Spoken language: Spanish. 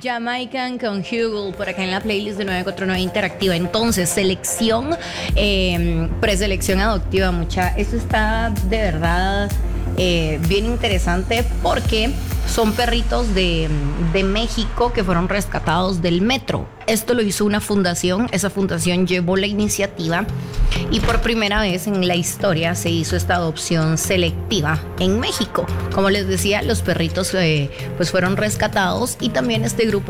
Jamaican con Hugel por acá en la playlist de 949 Interactiva. Entonces, selección, preselección adoptiva, mucha. Eso está de verdad bien interesante porque son perritos de México que fueron rescatados del metro. Esto lo hizo una fundación, esa fundación llevó la iniciativa y por primera vez en la historia se hizo esta adopción selectiva en México. Como les decía, los perritos pues fueron rescatados y también este grupo